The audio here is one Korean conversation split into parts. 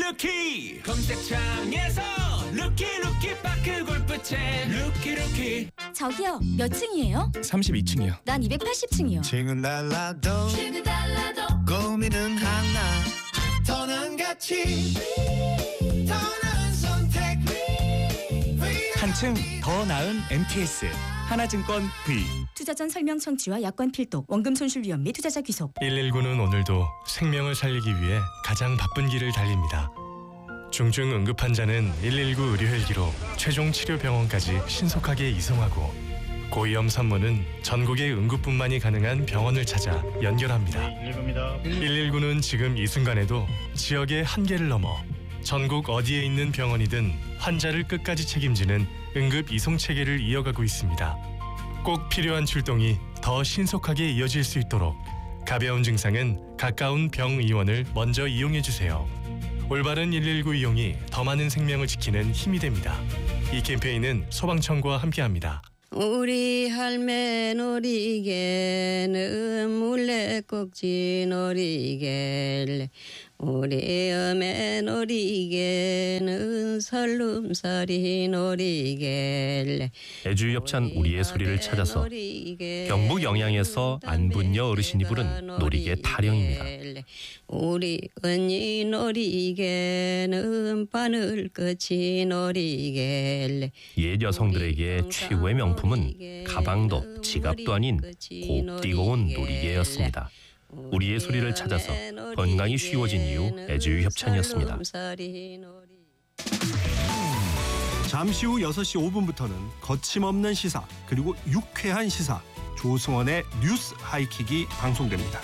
루키 검색창에서 루키 파크 골프채 루키. 저기요, 몇 층이에요? 32층이요. 난 280층이요. 지금 달라도 고민은 하나 더 나은 가치 더 나은 선택 한층 더 나은 MTS 하나증권 V. 투자 전 설명 청취와 약관 필독, 원금 손실 위험 및 투자자 귀속. 119는 오늘도 생명을 살리기 위해 가장 바쁜 길을 달립니다. 중증 응급 환자는 119 의료 헬기로 최종 치료 병원까지 신속하게 이송하고, 고위험 산모는 전국의 응급뿐만이 가능한 병원을 찾아 연결합니다. 119는 지금 이 순간에도 지역의 한계를 넘어 전국 어디에 있는 병원이든 환자를 끝까지 책임지는 응급 이송 체계를 이어가고 있습니다. 꼭 필요한 출동이 더 신속하게 이어질 수 있도록 가벼운 증상은 가까운 병의원을 먼저 이용해 주세요. 올바른 119 이용이 더 많은 생명을 지키는 힘이 됩니다. 이 캠페인은 소방청과 함께합니다. 우리 할매 놀이개는 물레꼭지 놀이개, 우리 어메 놀이개는 설룸서리 놀이개. 애주협찬 우리의 소리를 찾아서 경북 영양에서 안분녀 어르신이 부른 놀이개 타령입니다. 우리 언니 놀이개는 바늘끝이 놀이개. 옛 여성들에게 최고의 명품은 가방도 지갑도 아닌 곱디고 온 놀이개였습니다. 우리의 소리를 찾아서 건강이 쉬워진 이유 애주협찬이었습니다. 잠시 후 6시 5분부터는 거침없는 시사 그리고 유쾌한 시사 조승원의 뉴스 하이킥이 방송됩니다.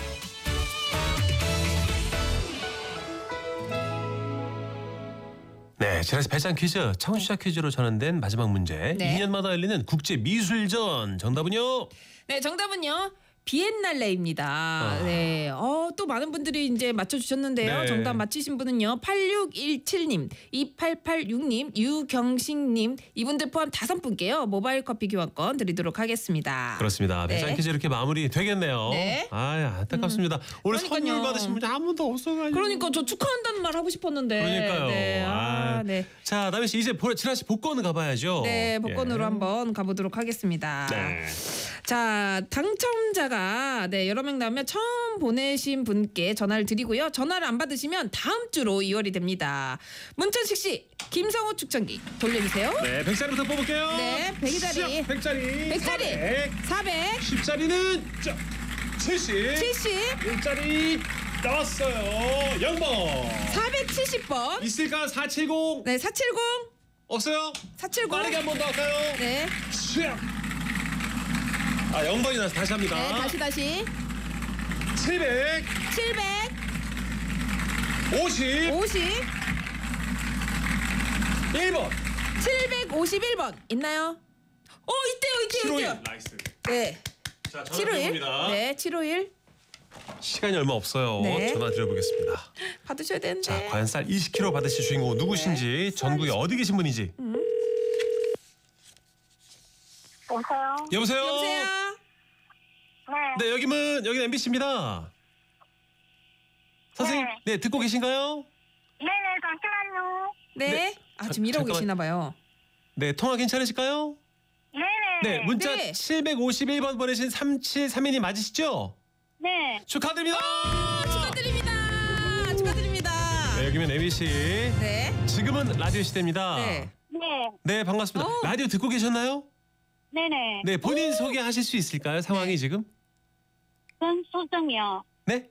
네, 지라시 배짱 퀴즈, 청취자 퀴즈로 전환된 마지막 문제. 네. 2년마다 열리는 국제 미술전. 정답은요? 네, 정답은요. 비엔날레입니다. 네. 또 많은 분들이 이제 맞춰주셨는데요. 네. 정답 맞히신 분은요. 8617님, 2886님, 유경식님, 이분들 포함 5분께요. 모바일 커피 교환권 드리도록 하겠습니다. 그렇습니다. 배짱 네. 퀴즈 이렇게 마무리 되겠네요. 네. 아, 안타깝습니다. 오늘 그러니까요. 선물 받으신 분이 아무도 없어가지고. 그러니까 저 축하한다는 말 하고 싶었는데. 그러니까요. 네. 네. 자, 다미 씨 이제 지라시 복권 가봐야죠. 네, 복권으로 한번 가보도록 하겠습니다. 네. 자, 당첨자가 여러 명 나오면 처음 보내신 분께 전화를 드리고요. 전화를 안 받으시면 다음 주로 이월이 됩니다. 문천식 씨, 김성호 축전기 돌려주세요. 네, 100자리부터 뽑을게요. 네, 100자리. 100자리. 100자리. 400. 10자리는 70. 70. 1자리 나왔어요. 0번. 470번. 있을까? 470. 네, 470. 없어요? 470. 빠르게 한 번 더 할까요? 네. 0번이 나서 다시 합니다. 네, 다시. 700. 700. 50. 50. 1번. 751번 있나요? 있대요. 나이스. 네. 자, 전화 751. 드려봅니다. 네, 751. 시간이 얼마 없어요. 네. 전화 드려보겠습니다. 받으셔야 되는데. 자, 과연 쌀 20kg 받으실 주인공 누구신지, 전국에 어디 계신 분인지. 여보세요? 여보세요? 네, 여기는 MBC입니다. 선생님, 네, 듣고 계신가요? 네네, 잠시만요. 네. 네. 지금 이러고 잠깐만. 계시나 봐요. 네, 통화 괜찮으실까요? 네네. 네, 문자 네. 751번 보내신 3732님 맞으시죠? 네. 축하드립니다. 축하드립니다. 네, 여기는 MBC. 네. 지금은 라디오 시대입니다. 네. 네. 네, 반갑습니다. 라디오 듣고 계셨나요? 네네. 네, 본인 소개하실 수 있을까요? 상황이 지금? 전수정이요. 네?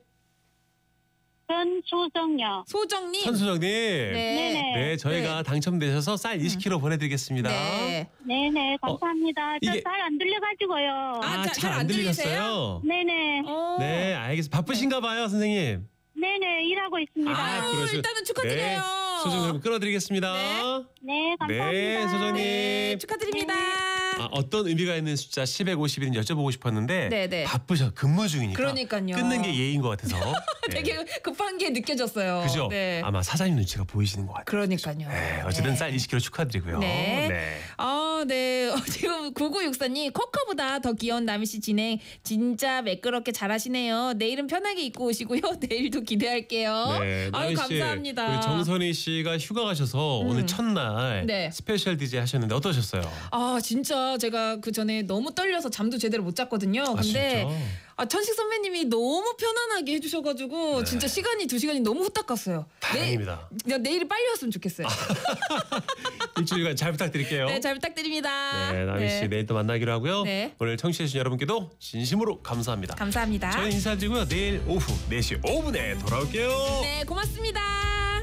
전수정이요. 소정님. 천수정님. 네. 네, 저희가 당첨되셔서 쌀 20kg 보내드리겠습니다. 네. 네네, 감사합니다. 이게- 저 잘 안 들려가지고요. 잘 안 들리셨어요? 네네. 네, 알겠습니다. 바쁘신가 봐요, 선생님. 네네, 일하고 있습니다. 그러시면- 일단은 축하드려요. 네, 소정님 끌어드리겠습니다. 네, 감사합니다. 네, 소정님. 네, 축하드립니다. 어떤 의미가 있는 숫자 751인 여쭤보고 싶었는데 네. 바쁘셔 근무 중이니까 그러니까요. 끊는 게 예의인 것 같아서 네. 되게 급한 게 느껴졌어요. 그죠? 네. 아마 사장님 눈치가 보이시는 것 같아요. 그러니까요. 네, 어쨌든 쌀 20kg 축하드리고요. 네. 네. 네. 지금 9964님 코커보다 더 귀여운 남희 씨 진행 진짜 매끄럽게 잘하시네요. 내일은 편하게 입고 오시고요. 내일도 기대할게요. 네, 아유 나희 씨, 감사합니다. 우리 정선희 씨가 휴가 가셔서 오늘 첫날 네. 스페셜 DJ 하셨는데 어떠셨어요? 아 진짜 제가 그 전에 너무 떨려서 잠도 제대로 못 잤거든요. 근데 천식 선배님이 너무 편안하게 해주셔가지고 진짜 시간이 2시간이 너무 후딱 갔어요. 다행입니다. 내일이 빨리 왔으면 좋겠어요. 일주일간 잘 부탁드릴게요. 네, 잘 부탁드립니다. 네, 남희 씨 내일 또 만나기로 하고요. 네. 오늘 청취해주신 여러분께도 진심으로 감사합니다. 감사합니다. 저는 인사드리고요. 내일 오후 4시 5분에 돌아올게요. 네, 고맙습니다.